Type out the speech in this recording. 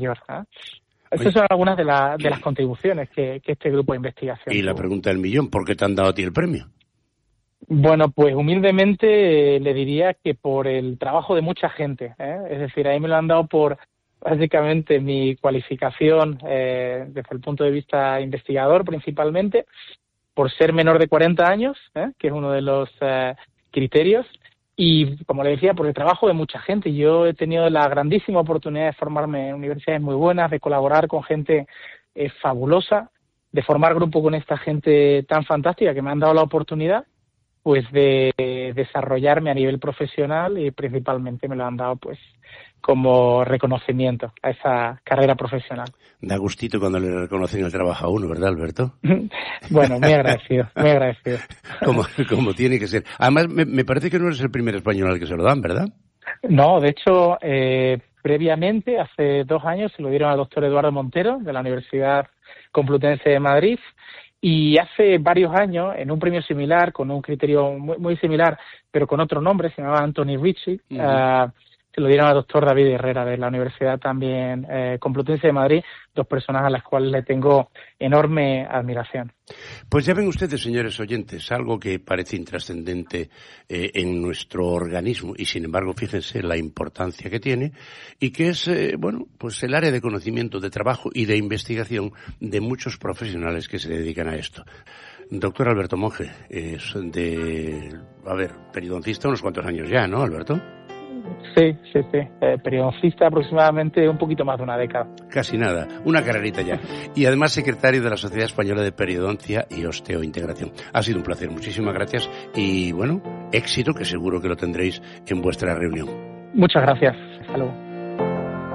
mayor. Esas son algunas de las contribuciones que este grupo de investigación Y la pregunta del millón, ¿por qué te han dado a ti el premio? Bueno, pues humildemente le diría que por el trabajo de mucha gente, Es decir, ahí me lo han dado por básicamente mi cualificación desde el punto de vista investigador principalmente, por ser menor de 40 años, que es uno de los criterios, y como le decía, por el trabajo de mucha gente. Yo he tenido la grandísima oportunidad de formarme en universidades muy buenas, de colaborar con gente fabulosa, de formar grupo con esta gente tan fantástica que me han dado la oportunidad pues de desarrollarme a nivel profesional, y principalmente me lo han dado pues como reconocimiento a esa carrera profesional. Da gustito cuando le reconocen el trabajo a uno, ¿verdad, Alberto? Bueno, muy agradecido, muy agradecido. Como tiene que ser. Además, me parece que no eres el primer español al que se lo dan, ¿verdad? No, de hecho, previamente, hace 2 años, se lo dieron al doctor Eduardo Montero, de la Universidad Complutense de Madrid, y hace varios años, en un premio similar, con un criterio muy, muy similar, pero con otro nombre, se llamaba Anthony Ritchie, se lo dieron al doctor David Herrera, de la Universidad también Complutense de Madrid, 2 personas a las cuales le tengo enorme admiración. Pues ya ven ustedes, señores oyentes, algo que parece intrascendente en nuestro organismo, y sin embargo, fíjense la importancia que tiene, y que es, pues el área de conocimiento, de trabajo y de investigación de muchos profesionales que se dedican a esto. Doctor Alberto Monge, es periodoncista unos cuantos años ya, ¿no, Alberto? Sí. Periodoncista aproximadamente un poquito más de una década. Casi nada, una carrerita ya. Y además secretario de la Sociedad Española de Periodoncia y Osteointegración. Ha sido un placer, muchísimas gracias y, éxito, que seguro que lo tendréis en vuestra reunión. Muchas gracias. Hasta luego.